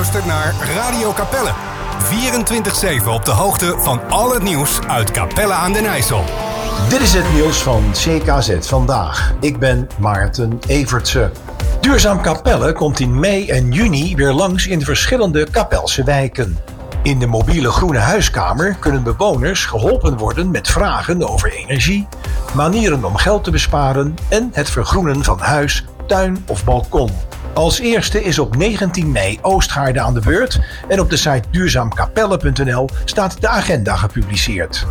luistert naar Radio Capelle. 24/7 op de hoogte van al het nieuws uit Capelle aan den IJssel. Dit is het nieuws van CKZ Vandaag. Ik ben Maarten Evertse. Duurzaam Capelle komt in mei en juni weer langs in verschillende Capelse wijken. In de mobiele groene huiskamer kunnen bewoners geholpen worden met vragen over energie, manieren om geld te besparen en het vergroenen van huis, tuin of balkon. Als eerste is op 19 mei Oostgaarde aan de beurt en op de site duurzaamkapelle.nl staat de agenda gepubliceerd.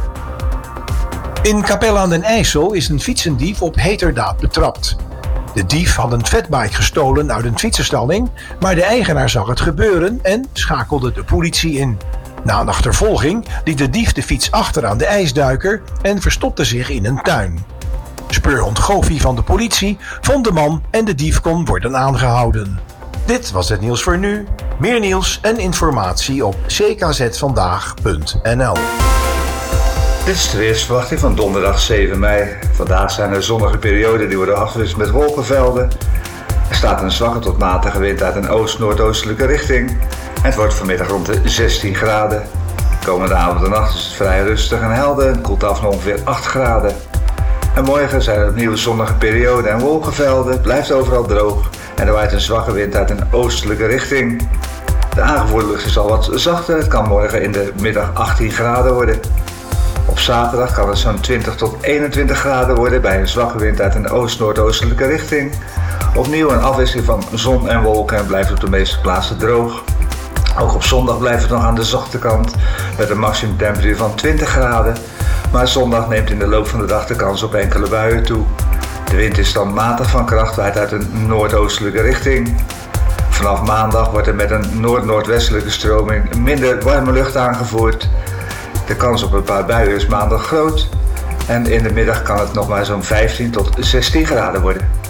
In Capelle aan den IJssel is een fietsendief op heterdaad betrapt. De dief had een fatbike gestolen uit een fietsenstalling, maar de eigenaar zag het gebeuren en schakelde de politie in. Na een achtervolging liet de dief de fiets achter aan de ijsduiker en verstopte zich in een tuin. Speurhond Goofy van de politie vond de man en de dief kon worden aangehouden. Dit was het nieuws voor nu. Meer nieuws en informatie op ckzvandaag.nl. Dit is de weersverwachting van donderdag 7 mei. Vandaag zijn er zonnige perioden die worden afgewisseld met wolkenvelden. Er staat een zwakke tot matige wind uit een oost-noordoostelijke richting. En het wordt vanmiddag rond de 16 graden. Komende avond en nacht is het vrij rustig en helder en koelt af naar ongeveer 8 graden. En morgen zijn er opnieuw zonnige perioden en wolkenvelden. Het blijft overal droog en er waait een zwakke wind uit een oostelijke richting. De aangevoerde lucht is al wat zachter. Het kan morgen in de middag 18 graden worden. Op zaterdag kan het zo'n 20 tot 21 graden worden bij een zwakke wind uit een oost-noordoostelijke richting. Opnieuw een afwisseling van zon en wolken en blijft op de meeste plaatsen droog. Ook op zondag blijft het nog aan de zachte kant met een maximumtemperatuur van 20 graden. Maar zondag neemt in de loop van de dag de kans op enkele buien toe. De wind is dan matig van kracht, waait uit een noordoostelijke richting. Vanaf maandag wordt er met een noord-noordwestelijke stroming minder warme lucht aangevoerd. De kans op een paar buien is maandag groot. En in de middag kan het nog maar zo'n 15 tot 16 graden worden.